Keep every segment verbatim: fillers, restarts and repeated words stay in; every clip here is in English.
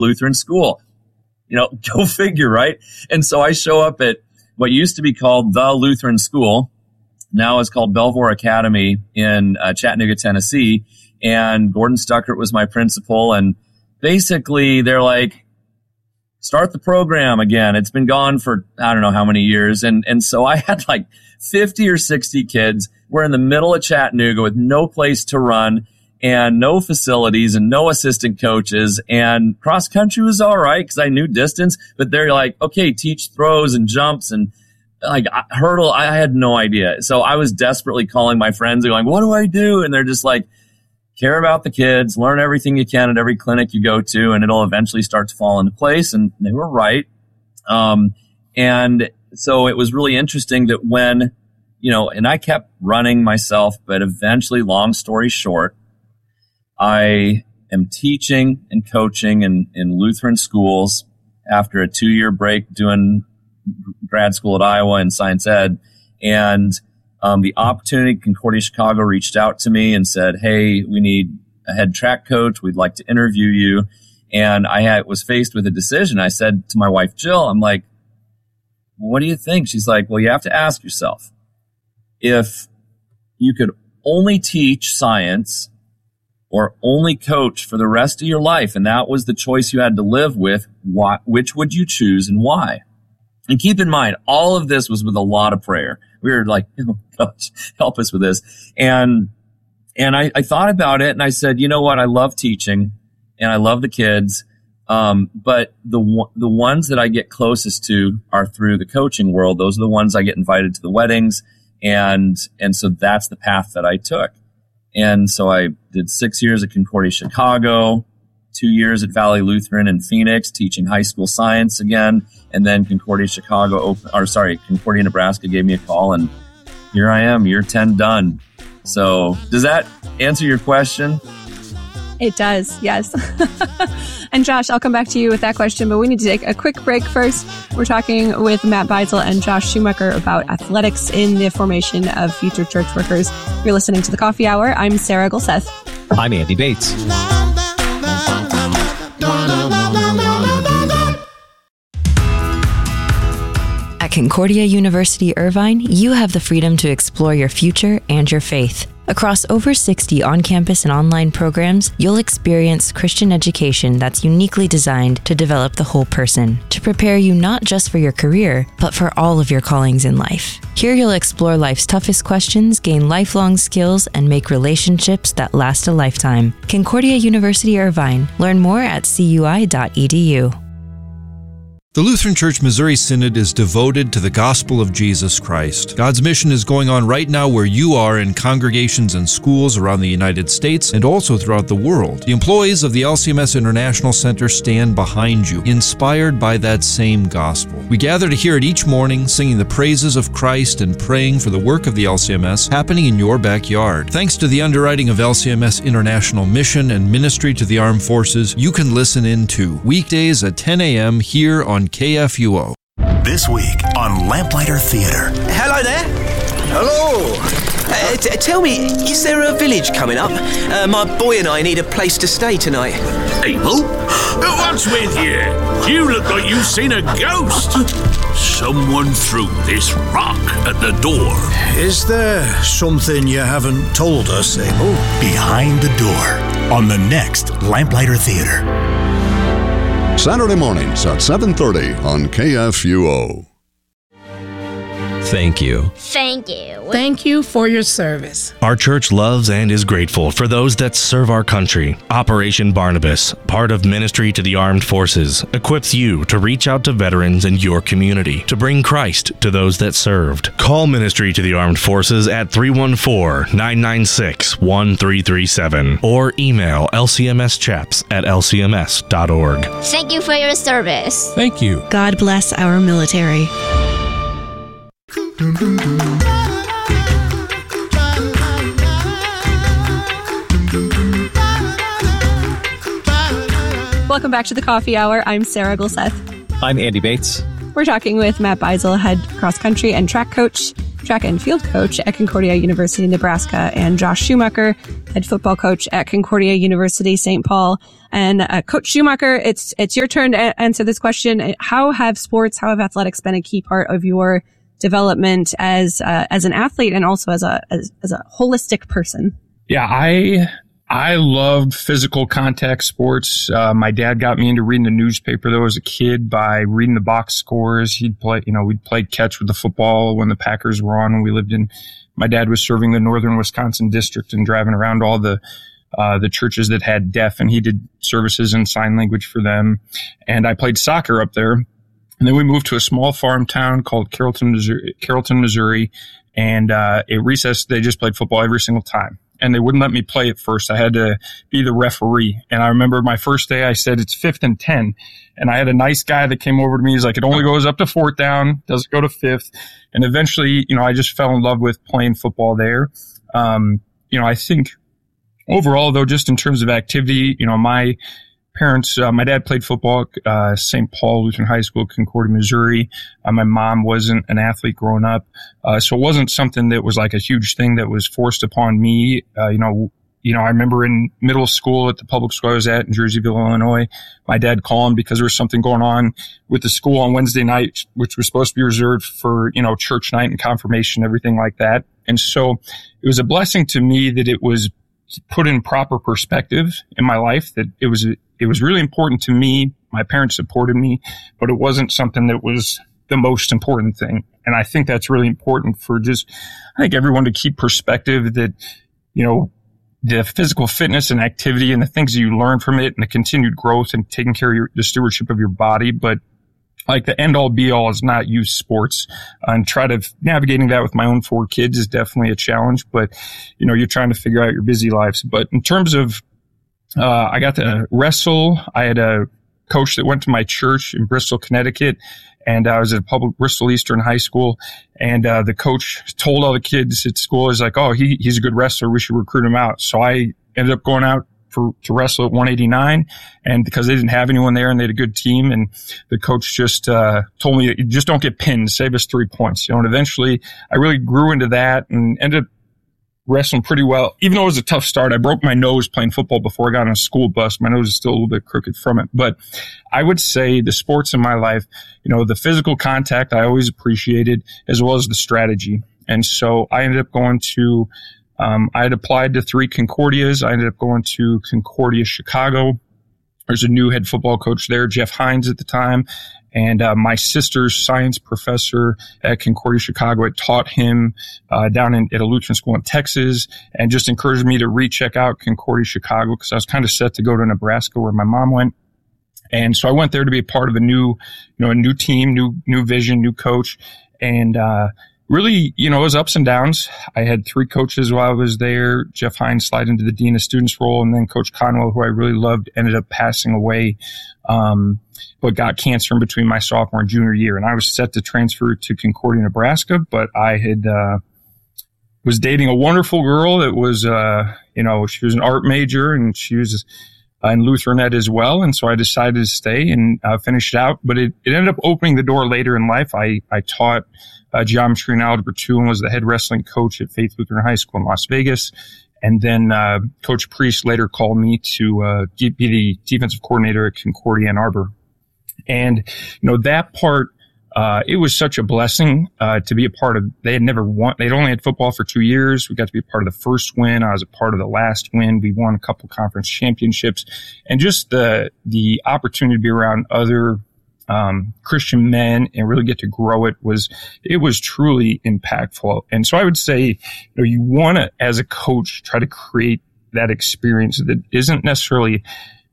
Lutheran school. You know, go figure, right? And so I show up at what used to be called the Lutheran School. Now it's called Belvoir Academy in uh, Chattanooga, Tennessee. And Gordon Stuckert was my principal. And basically they're like, start the program again. It's been gone for I don't know how many years. And and so I had like fifty or sixty kids. We're in the middle of Chattanooga with no place to run and no facilities and no assistant coaches. And cross country was all right because I knew distance. But they're like, okay, teach throws and jumps and like hurdle. I had no idea. So I was desperately calling my friends and going, what do I do? And they're just like, care about the kids, learn everything you can at every clinic you go to, and it'll eventually start to fall into place. And they were right. Um, and so it was really interesting that when, you know, and I kept running myself, but eventually, long story short, I am teaching and coaching in, in Lutheran schools after a two-year break doing grad school at Iowa in science ed. And um, the opportunity, Concordia Chicago reached out to me and said, hey, we need a head track coach. We'd like to interview you. And I had, was faced with a decision. I said to my wife, Jill, I'm like, well, what do you think? She's like, well, you have to ask yourself, if you could only teach science or only coach for the rest of your life, and that was the choice you had to live with, why, which would you choose and why? And keep in mind, all of this was with a lot of prayer. We were like, oh gosh, help us with this. And and I, I thought about it, and I said, you know what? I love teaching, and I love the kids, um, but the the ones that I get closest to are through the coaching world. Those are the ones I get invited to the weddings, and and so that's the path that I took. And so I did six years at Concordia Chicago, two years at Valley Lutheran in Phoenix, teaching high school science again. And then Concordia Chicago, open, or sorry, Concordia, Nebraska gave me a call, and here I am, year ten done. So does that answer your question? It does, yes. And Josh, I'll come back to you with that question, but we need to take a quick break first. We're talking with Matt Beisel and Josh Schumacher about athletics in the formation of future church workers. You're listening to The Coffee Hour. I'm Sarah Gulseth. I'm Andy Bates. At Concordia University Irvine, you have the freedom to explore your future and your faith. Across over sixty on-campus and online programs, you'll experience Christian education that's uniquely designed to develop the whole person, to prepare you not just for your career, but for all of your callings in life. Here you'll explore life's toughest questions, gain lifelong skills, and make relationships that last a lifetime. Concordia University Irvine. Learn more at c u i dot e d u. The Lutheran Church Missouri Synod is devoted to the gospel of Jesus Christ. God's mission is going on right now where you are in congregations and schools around the United States and also throughout the world. The employees of the L C M S International Center stand behind you, inspired by that same gospel. We gather to hear it each morning, singing the praises of Christ and praying for the work of the L C M S happening in your backyard. Thanks to the underwriting of L C M S International Mission and Ministry to the Armed Forces, you can listen in too. Weekdays at ten a.m. here on K F U O. This week on Lamplighter Theater. Hello there. Hello. Uh, t- tell me, is there a village coming up? Uh, my boy and I need a place to stay tonight. Abel? What's with you? You look like you've seen a ghost. Someone threw this rock at the door. Is there something you haven't told us, Abel? Behind the Door on the next Lamplighter Theater. Saturday mornings at seven thirty on K F U O. Thank you. Thank you. Thank you for your service. Our church loves and is grateful for those that serve our country. Operation Barnabas, part of Ministry to the Armed Forces, equips you to reach out to veterans in your community to bring Christ to those that served. Call Ministry to the Armed Forces at three one four, nine nine six, one three three seven or email l c m s chaps at l c m s dot org. Thank you for your service. Thank you. God bless our military. Welcome back to The Coffee Hour. I'm Sarah Gulseth. I'm Andy Bates. We're talking with Matt Beisel, head cross country and track coach, track and field coach at Concordia University, Nebraska, and Josh Schumacher, head football coach at Concordia University, Saint Paul. And uh, Coach Schumacher, it's it's your turn to answer this question. How have sports, how have athletics been a key part of your development as uh, as an athlete and also as a as, as a holistic person? Yeah, I I loved physical contact sports. Uh, my dad got me into reading the newspaper though as a kid by reading the box scores. He'd play, you know, we'd play catch with the football when the Packers were on. When we lived in, my dad was serving the northern Wisconsin district and driving around all the uh, the churches that had deaf, and he did services in sign language for them. And I played soccer up there. And then we moved to a small farm town called Carrollton, Missouri, Carrollton, Missouri. And uh, at recess, they just played football every single time. And they wouldn't let me play at first. I had to be the referee. And I remember my first day, I said, it's fifth and ten. And I had a nice guy that came over to me. He's like, it only goes up to fourth down, doesn't go to fifth. And eventually, you know, I just fell in love with playing football there. Um, you know, I think overall, though, just in terms of activity, you know, my parents, uh, my dad played football at uh, Saint Paul Lutheran High School, Concordia, Missouri. Uh, my mom wasn't an athlete growing up. Uh, so it wasn't something that was like a huge thing that was forced upon me. Uh, you know, you know, I remember in middle school at the public school I was at in Jerseyville, Illinois, my dad calling because there was something going on with the school on Wednesday night, which was supposed to be reserved for, you know, church night and confirmation, everything like that. And so it was a blessing to me that it was put in proper perspective in my life, that it was it was really important to me. My parents supported me, but it wasn't something that was the most important thing. And I think that's really important for just, I think everyone to keep perspective that, you know, the physical fitness and activity and the things that you learn from it and the continued growth and taking care of your, the stewardship of your body. But like the end all be all is not youth sports, uh, and try to navigating that with my own four kids is definitely a challenge, but you know, you're trying to figure out your busy lives. But in terms of, uh, I got to wrestle. I had a coach that went to my church in Bristol, Connecticut, and I was at a public Bristol Eastern High School. And, uh, the coach told all the kids at school, is like, oh, he, he's a good wrestler. We should recruit him out. So I ended up going out for, to wrestle at one eighty-nine, and because they didn't have anyone there and they had a good team, and the coach just, uh, told me, just don't get pinned, save us three points, you know, and eventually I really grew into that and ended up wrestling pretty well. Even though it was a tough start, I broke my nose playing football before I got on a school bus. My nose is still a little bit crooked from it, but I would say the sports in my life, you know, the physical contact I always appreciated, as well as the strategy. And so I ended up going to Um, I had applied to three Concordias. I ended up going to Concordia, Chicago. There's a new head football coach there, Jeff Hines at the time. And uh, my sister's science professor at Concordia, Chicago, had taught him uh, down in, at a Lutheran school in Texas, and just encouraged me to recheck out Concordia, Chicago, because I was kind of set to go to Nebraska where my mom went. And so I went there to be a part of a new, you know, a new team, new, new vision, new coach. And, uh, really, you know, it was ups and downs. I had three coaches while I was there. Jeff Hines slid into the dean of students role, and then Coach Conwell, who I really loved, ended up passing away, um, but got cancer in between my sophomore and junior year. And I was set to transfer to Concordia, Nebraska, but I had uh, was dating a wonderful girl that was, uh, you know, she was an art major, and she was uh, in Lutheranette as well. And so I decided to stay and uh, finish it out. But it, it ended up opening the door later in life. I, I taught Uh, geometry and algebra two, and was the head wrestling coach at Faith Lutheran High School in Las Vegas. And then uh, Coach Priest later called me to uh, be the defensive coordinator at Concordia Ann Arbor. And, you know, that part, uh, it was such a blessing uh, to be a part of. They had never won. They'd only had football for two years. We got to be a part of the first win. I was a part of the last win. We won a couple conference championships. And just the the opportunity to be around other Um, Christian men and really get to grow it was, it was truly impactful. And so I would say, you know, you want to, as a coach, try to create that experience that isn't necessarily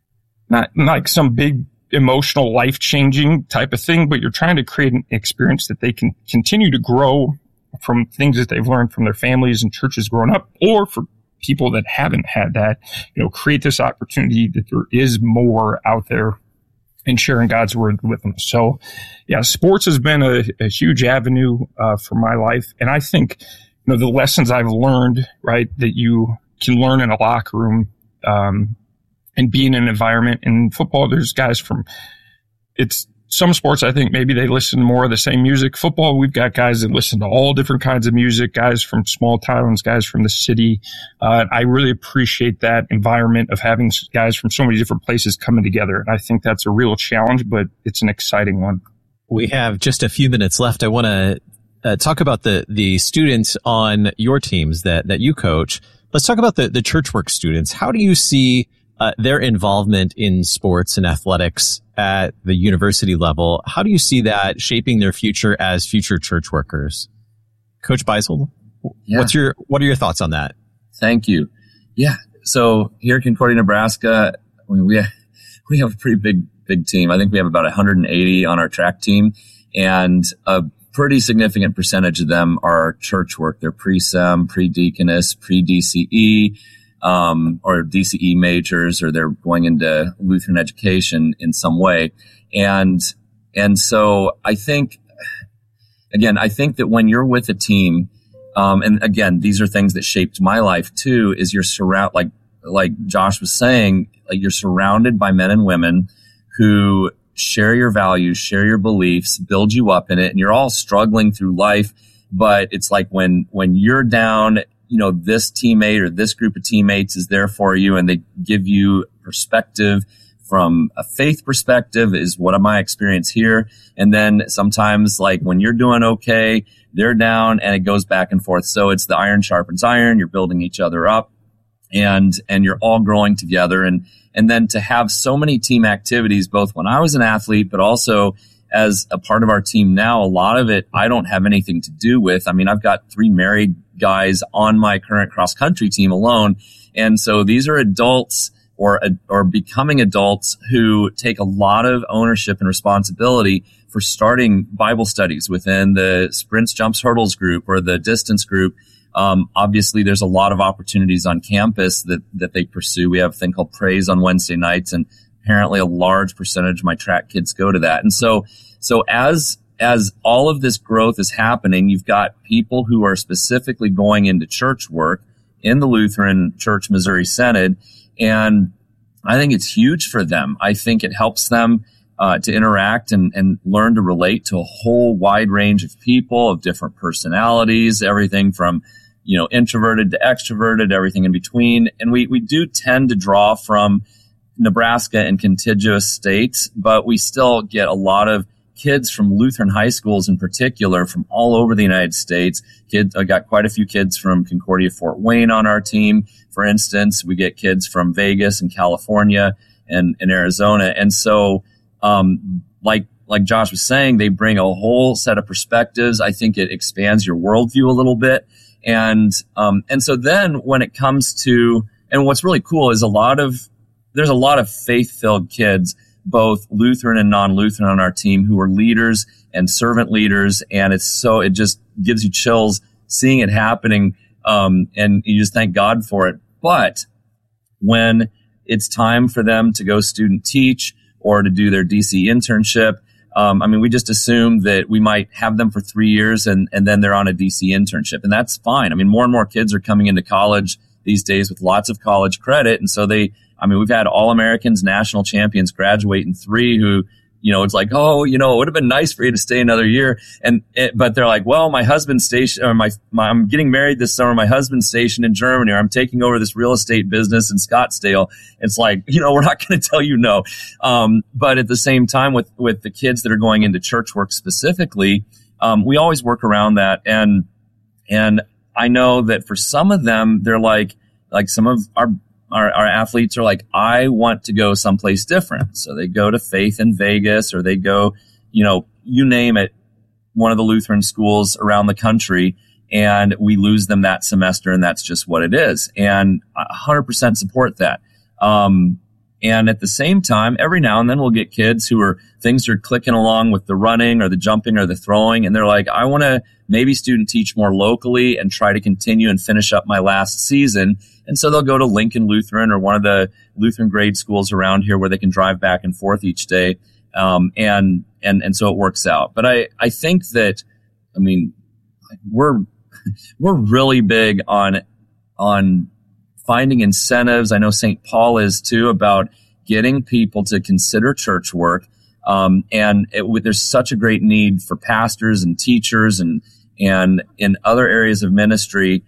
not like some big emotional, life-changing type of thing, but you're trying to create an experience that they can continue to grow from things that they've learned from their families and churches growing up, or for people that haven't had that, you know, create this opportunity that there is more out there and sharing God's word with them. So, yeah, sports has been a, a huge avenue uh, for my life. And I think, you know, the lessons I've learned, right, that you can learn in a locker room um, and be in an environment. In football, there's guys from, it's some sports, I think maybe they listen more of the same music. Football, we've got guys that listen to all different kinds of music, guys from small towns, guys from the city. Uh, I really appreciate that environment of having guys from so many different places coming together. And I think that's a real challenge, but it's an exciting one. We have just a few minutes left. I want to uh, talk about the, the students on your teams that, that you coach. Let's talk about the, the church work students. How do you see uh, their involvement in sports and athletics at the university level? How do you see that shaping their future as future church workers? Coach Beisel, yeah. what's your what are your thoughts on that? Thank you. Yeah. So here at Concordia, Nebraska, I mean, we have, we have a pretty big big team. I think we have about one hundred eighty on our track team, and a pretty significant percentage of them are church work. They're pre-sem, pre-deaconess, pre-D C E. Um, or D C E majors, or they're going into Lutheran education in some way. And, and so I think, again, I think that when you're with a team, um, and again, these are things that shaped my life too, is you're surround, like, like Josh was saying, like you're surrounded by men and women who share your values, share your beliefs, build you up in it, and you're all struggling through life. But it's like when, when you're down, you know, this teammate or this group of teammates is there for you, and they give you perspective from a faith perspective is what my experience here. And then sometimes, like when you're doing okay, they're down, and it goes back and forth. So it's the iron sharpens iron. You're building each other up, and, and you're all growing together. And, and then to have so many team activities, both when I was an athlete, but also as a part of our team now, a lot of it I don't have anything to do with. I mean, I've got three married guys on my current cross country team alone. And so these are adults or, or becoming adults who take a lot of ownership and responsibility for starting Bible studies within the sprints, jumps, hurdles group or the distance group. Um, obviously there's a lot of opportunities on campus that, that they pursue. We have a thing called Praise on Wednesday nights, and apparently a large percentage of my track kids go to that. And so, so as, as all of this growth is happening, you've got people who are specifically going into church work in the Lutheran Church Missouri Synod. And I think it's huge for them. I think it helps them uh, to interact and, and learn to relate to a whole wide range of people of different personalities, everything from, you know, introverted to extroverted, everything in between. And we, we do tend to draw from Nebraska and contiguous states, but we still get a lot of kids from Lutheran high schools in particular from all over the United States. Kids, I got quite a few kids from Concordia Fort Wayne on our team. For instance, we get kids from Vegas and California and, and Arizona. And so, um, like, like Josh was saying, they bring a whole set of perspectives. I think it expands your worldview a little bit. And, um, and so then when it comes to, and what's really cool is a lot of, there's a lot of faith-filled kids, both Lutheran and non-Lutheran on our team, who are leaders and servant leaders. And it's so, it just gives you chills seeing it happening. Um, and you just thank God for it. But when it's time for them to go student teach or to do their D C internship, um, I mean, we just assume that we might have them for three years and, and then they're on a D C internship. And that's fine. I mean, more and more kids are coming into college these days with lots of college credit. And so they, I mean, we've had All-Americans, national champions graduate in three who, you know, it's like, oh, you know, it would have been nice for you to stay another year. And, it, but they're like, well, my husband's station, or my, my, I'm getting married this summer. My husband's stationed in Germany, or I'm taking over this real estate business in Scottsdale. It's like, you know, we're not going to tell you no. Um, but at the same time with, with the kids that are going into church work specifically, um, we always work around that. And, and I know that for some of them, they're like, like some of our, Our, our athletes are like, I want to go someplace different. So they go to Faith in Vegas, or they go, you know, you name it, one of the Lutheran schools around the country, and we lose them that semester, and that's just what it is. And I one hundred percent support that. Um, and at the same time, every now and then we'll get kids who are, things are clicking along with the running or the jumping or the throwing, and they're like, I want to maybe student teach more locally and try to continue and finish up my last season. And so they'll go to Lincoln Lutheran or one of the Lutheran grade schools around here where they can drive back and forth each day. Um, and, and, and so it works out. But I, I think that, I mean, we're, we're really big on, on finding incentives. I know Saint Paul is too, about getting people to consider church work. Um, and it, there's such a great need for pastors and teachers and, and in other areas of ministry.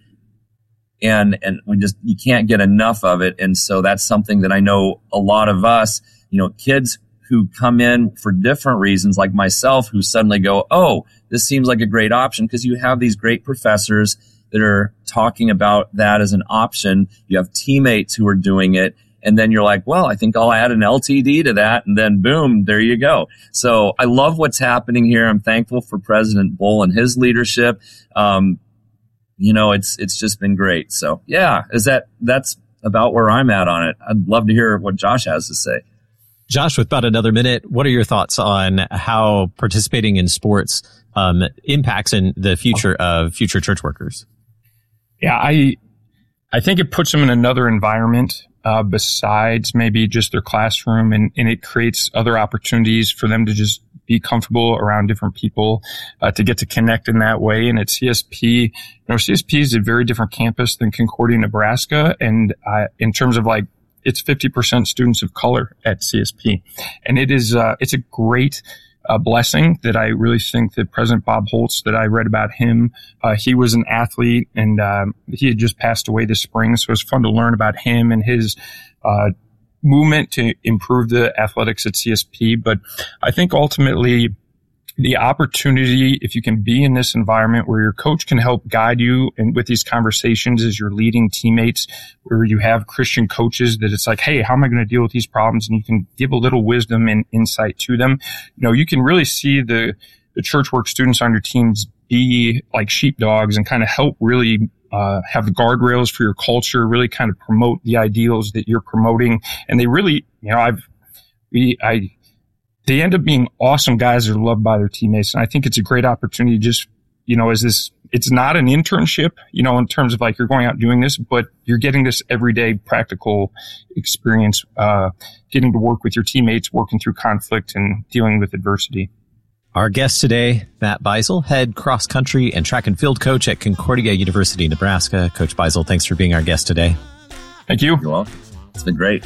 And, and we just, you can't get enough of it. And so that's something that I know a lot of us, you know, kids who come in for different reasons, like myself, who suddenly go, oh, this seems like a great option, because you have these great professors that are talking about that as an option. You have teammates who are doing it. And then you're like, well, I think I'll add an L T D to that. And then boom, there you go. So I love what's happening here. I'm thankful for President Bull and his leadership. Um, you know, it's, it's just been great. So yeah, is that, that's about where I'm at on it. I'd love to hear what Josh has to say. Josh, with about another minute, what are your thoughts on how participating in sports um, impacts in the future of future church workers? Yeah, I I think it puts them in another environment uh, besides maybe just their classroom, and, and it creates other opportunities for them to just be comfortable around different people, uh, to get to connect in that way. And at C S P, you know, C S P is a very different campus than Concordia, Nebraska, and uh, in terms of like, it's fifty percent students of color at C S P. And it is, uh, it's a great uh, blessing that I really think that President Bob Holtz, that I read about him, uh, he was an athlete, and um, he had just passed away this spring. So it was fun to learn about him and his uh, movement to improve the athletics at C S P. But I think ultimately, the opportunity, if you can be in this environment where your coach can help guide you and with these conversations as you're leading teammates, where you have Christian coaches that it's like, hey, how am I going to deal with these problems? And you can give a little wisdom and insight to them. You know, you can really see the, the church work students on your teams be like sheepdogs and kind of help really uh, have the guardrails for your culture, really kind of promote the ideals that you're promoting. And they really, you know, I've, we, I, they end up being awesome guys that are loved by their teammates. And I think it's a great opportunity just, you know, as this, it's not an internship, you know, in terms of like you're going out doing this, but you're getting this everyday practical experience, uh, getting to work with your teammates, working through conflict and dealing with adversity. Our guest today, Matt Beisel, head cross country and track and field coach at Concordia University, Nebraska. Coach Beisel, thanks for being our guest today. Thank you. You're welcome. It's been great.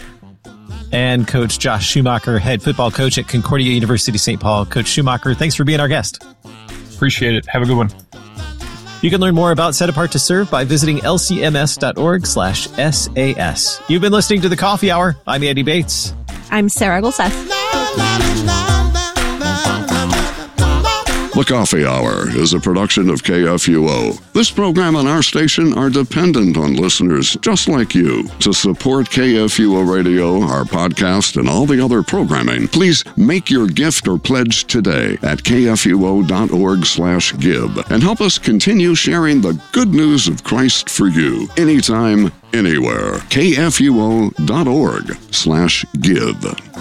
And Coach Josh Schumacher, head football coach at Concordia University, Saint Paul. Coach Schumacher, thanks for being our guest. Appreciate it. Have a good one. You can learn more about Set Apart to Serve by visiting lcms.org slash SAS. You've been listening to The Coffee Hour. I'm Andy Bates. I'm Sarah Golseth. The Coffee Hour is a production of K F U O. This program and our station are dependent on listeners just like you. To support K F U O Radio, our podcast, and all the other programming, please make your gift or pledge today at kfuo.org slash give and help us continue sharing the good news of Christ for you anytime, anywhere. kfuo.org slash give.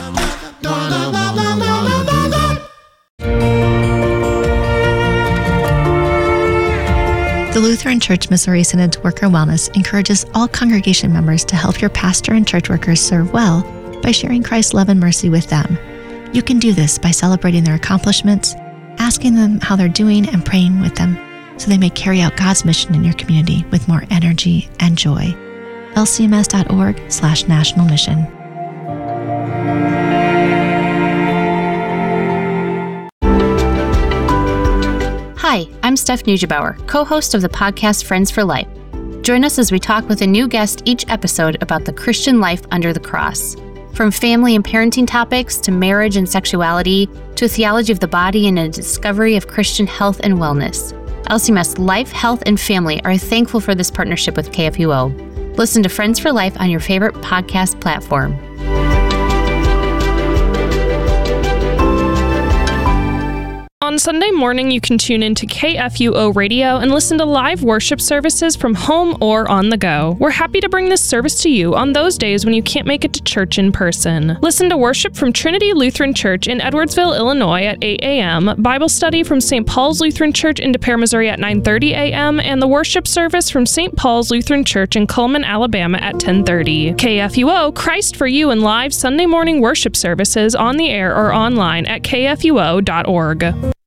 The Lutheran Church Missouri Synod's Worker Wellness encourages all congregation members to help your pastor and church workers serve well by sharing Christ's love and mercy with them. You can do this by celebrating their accomplishments, asking them how they're doing, and praying with them so they may carry out God's mission in your community with more energy and joy. lcms.org slash national mission. Hi, I'm Steph Neugebauer, co-host of the podcast Friends for Life. Join us as we talk with a new guest each episode about the Christian life under the cross. From family and parenting topics to marriage and sexuality to a theology of the body and a discovery of Christian health and wellness. L C M S Life, Health, and Family are thankful for this partnership with K F U O. Listen to Friends for Life on your favorite podcast platform. On Sunday morning, you can tune into K F U O Radio and listen to live worship services from home or on the go. We're happy to bring this service to you on those days when you can't make it to church in person. Listen to worship from Trinity Lutheran Church in Edwardsville, Illinois at eight a.m., Bible study from Saint Paul's Lutheran Church in De Pere, Missouri at nine thirty a.m., and the worship service from Saint Paul's Lutheran Church in Cullman, Alabama at ten thirty. K F U O, Christ for You, and live Sunday morning worship services on the air or online at k f u o dot org.